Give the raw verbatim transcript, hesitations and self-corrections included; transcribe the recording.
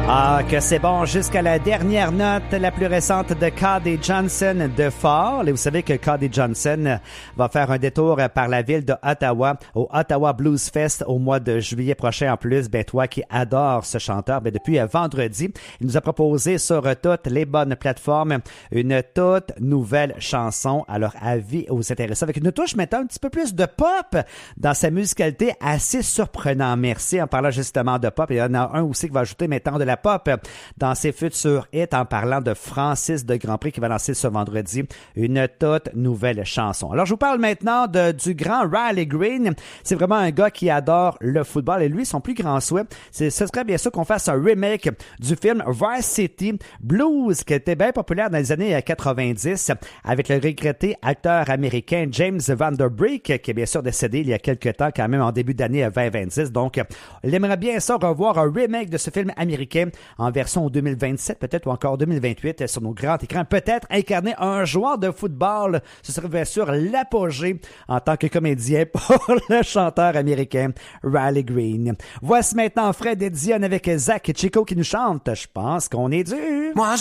Ah, que c'est bon jusqu'à la dernière note, la plus récente de Cody Johnson de Fall. Et vous savez que Cody Johnson va faire un détour par la ville de Ottawa au Ottawa Blues Fest au mois de juillet prochain. En plus, ben toi qui adores ce chanteur, ben depuis vendredi, il nous a proposé sur toutes les bonnes plateformes une toute nouvelle chanson. Alors, avis aux intéressés avec une touche maintenant un petit peu plus de pop dans sa musicalité assez surprenant. Merci en parlant justement de pop. Il y en a un aussi qui va ajouter maintenant de la pop dans ses futurs hits en parlant de Francis de Grandpré qui va lancer ce vendredi une toute nouvelle chanson. Alors, je vous parle maintenant de, du grand Riley Green. C'est vraiment un gars qui adore le football et lui, son plus grand souhait, c'est, ce serait bien sûr qu'on fasse un remake du film Varsity Blues qui était bien populaire dans les années quatre-vingt-dix avec le regretté acteur américain James Van Der Beek qui est bien sûr décédé il y a quelques temps quand même en début d'année vingt vingt-dix. Donc, il aimerait bien ça revoir un remake de ce film américain en version deux mille vingt-sept, peut-être, ou encore deux mille vingt-huit, sur nos grands écrans. Peut-être incarner un joueur de football. Ce serait bien sûr l'apogée en tant que comédien pour le chanteur américain Riley Green. Voici maintenant Fred et Dion avec Zach et Chico qui nous chantent. Je pense qu'on est dû. Moi,